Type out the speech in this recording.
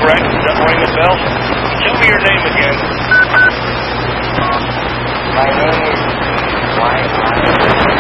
correct? Does that ring a bell? Tell me your name again.